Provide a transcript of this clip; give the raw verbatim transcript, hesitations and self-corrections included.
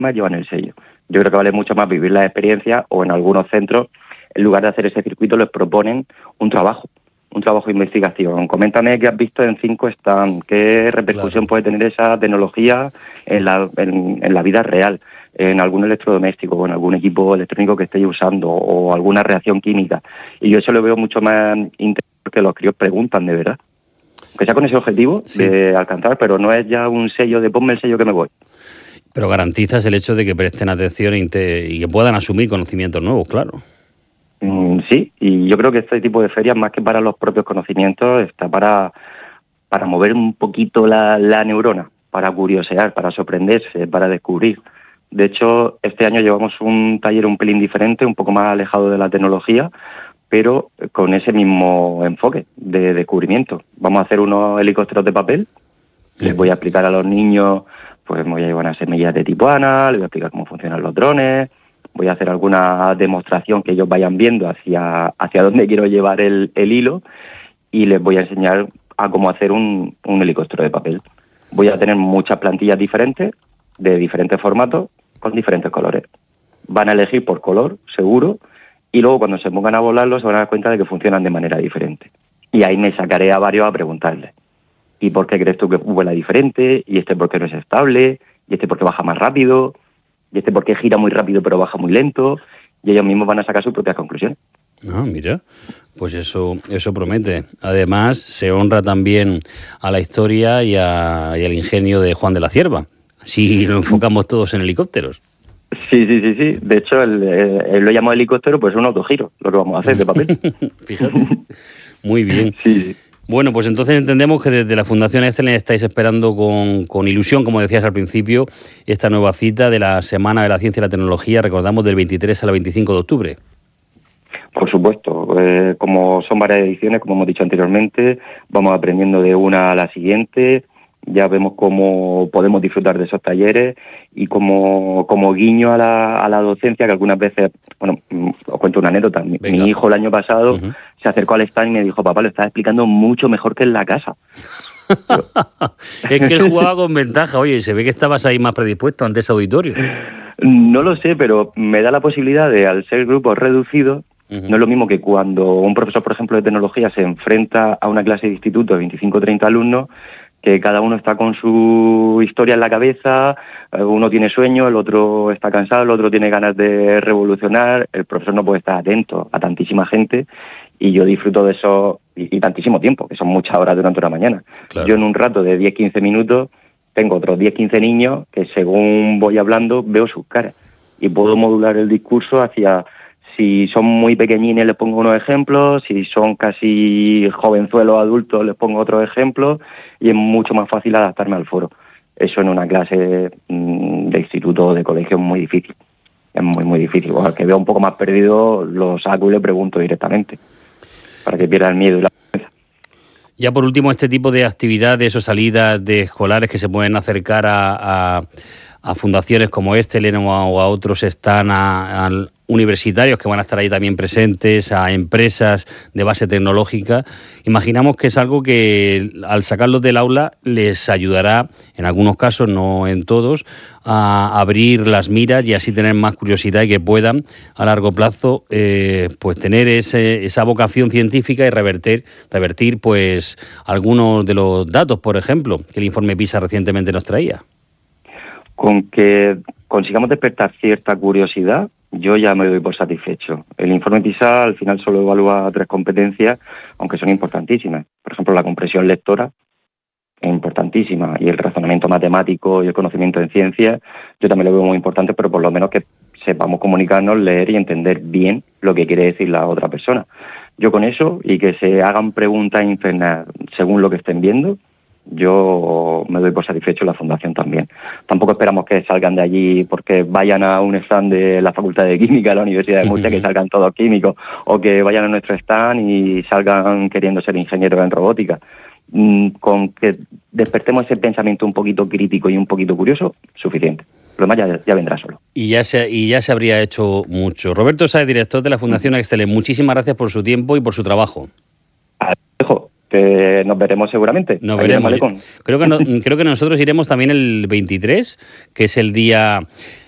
más llevan el sello. Yo creo que vale mucho más vivir la experiencia, o en algunos centros, en lugar de hacer ese circuito, les proponen un trabajo, un trabajo de investigación. Coméntame qué has visto en cinco stand, qué repercusión claro. puede tener esa tecnología en la, en, en la vida real, en algún electrodoméstico o en algún equipo electrónico que estéis usando, o alguna reacción química. Y yo eso lo veo mucho más interesante, porque los críos preguntan de verdad. Que sea con ese objetivo sí. de alcanzar, pero no es ya un sello de ponme el sello que me voy. Pero garantizas el hecho de que presten atención y, te, y que puedan asumir conocimientos nuevos, claro. Mm, sí, y yo creo que este tipo de ferias, más que para los propios conocimientos, está para, para mover un poquito la, la neurona, para curiosear, para sorprenderse, para descubrir. De hecho, este año llevamos un taller un pelín diferente, un poco más alejado de la tecnología, pero con ese mismo enfoque de descubrimiento. Vamos a hacer unos helicópteros de papel, uh-huh. les voy a explicar a los niños, pues voy a llevar unas semillas de tipo ANA, les voy a explicar cómo funcionan los drones, voy a hacer alguna demostración que ellos vayan viendo hacia, hacia dónde quiero llevar el, el hilo, y les voy a enseñar a cómo hacer un, un helicóptero de papel. Voy a tener muchas plantillas diferentes, de diferentes formatos, con diferentes colores. Van a elegir por color, seguro, y luego cuando se pongan a volarlo se van a dar cuenta de que funcionan de manera diferente. Y ahí me sacaré a varios a preguntarles, ¿y por qué crees tú que vuela diferente? ¿Y este por qué no es estable? ¿Y este por qué baja más rápido? ¿Y este por qué gira muy rápido pero baja muy lento? Y ellos mismos van a sacar sus propias conclusiones. Ah, mira, pues eso eso promete. Además, se honra también a la historia y, a, y al ingenio de Juan de la Cierva. Así lo enfocamos todos en helicópteros. Sí, sí, sí, sí. De hecho, él, él lo llamó helicóptero, pues es un autogiro, lo que vamos a hacer de papel. Fíjate. Muy bien. Sí. Bueno, pues entonces entendemos que desde la Fundación Excelen estáis esperando con, con ilusión, como decías al principio, esta nueva cita de la Semana de la Ciencia y la Tecnología, recordamos, del veintitrés al veinticinco de octubre. Por supuesto, eh, como son varias ediciones, como hemos dicho anteriormente, vamos aprendiendo de una a la siguiente. Ya vemos cómo podemos disfrutar de esos talleres, y como, como guiño a la, a la docencia, que algunas veces, bueno, os cuento una anécdota. Mi, mi hijo el año pasado uh-huh. se acercó al stand y me dijo, papá, lo estás explicando mucho mejor que en la casa. Pero... es que él jugaba con ventaja, oye, se ve que estabas ahí más predispuesto ante ese auditorio. No lo sé, pero me da la posibilidad de, al ser grupos reducidos, uh-huh. no es lo mismo que cuando un profesor, por ejemplo, de tecnología se enfrenta a una clase de instituto de veinticinco o treinta alumnos, que cada uno está con su historia en la cabeza, uno tiene sueño, el otro está cansado, el otro tiene ganas de revolucionar, el profesor no puede estar atento a tantísima gente, y yo disfruto de eso, y, y tantísimo tiempo, que son muchas horas durante una mañana. Claro. Yo en un rato de diez a quince minutos tengo otros diez a quince niños que según voy hablando veo sus caras, y puedo modular el discurso hacia... Si son muy pequeñines les pongo unos ejemplos, si son casi jovenzuelos adultos les pongo otros ejemplos, y es mucho más fácil adaptarme al foro. Eso en una clase mmm, de instituto o de colegio es muy difícil, es muy muy difícil. O sea, que veo un poco más perdido, lo saco y le pregunto directamente, para que pierda el miedo y la vergüenza. Ya por último, este tipo de actividades o salidas de escolares que se pueden acercar a, a, a fundaciones como Excelen o a, o a otros están a, a universitarios que van a estar ahí también presentes, a empresas de base tecnológica. Imaginamos que es algo que al sacarlos del aula les ayudará, en algunos casos, no en todos, a abrir las miras y así tener más curiosidad, y que puedan a largo plazo eh, pues tener ese, esa vocación científica y revertir, revertir pues algunos de los datos, por ejemplo, que el informe PISA recientemente nos traía. Con que consigamos despertar cierta curiosidad, yo ya me doy por satisfecho. El informe PISA al final solo evalúa tres competencias, aunque son importantísimas. Por ejemplo, la comprensión lectora es importantísima, y el razonamiento matemático y el conocimiento en ciencia yo también lo veo muy importante, pero por lo menos que sepamos comunicarnos, leer y entender bien lo que quiere decir la otra persona. Yo con eso, y que se hagan preguntas internas según lo que estén viendo, yo me doy por satisfecho, la Fundación también. Tampoco esperamos que salgan de allí porque vayan a un stand de la Facultad de Química de la Universidad de Murcia, que salgan todos químicos, o que vayan a nuestro stand y salgan queriendo ser ingenieros en robótica. Con que despertemos ese pensamiento un poquito crítico y un poquito curioso, suficiente. Lo demás ya, ya vendrá solo. Y ya, se, y ya se habría hecho mucho. Roberto Sáez, director de la Fundación Excelen, muchísimas gracias por su tiempo y por su trabajo. Alejo, que nos veremos seguramente. Nos veremos. Creo que, no, creo que nosotros iremos también el veintitrés, que es el día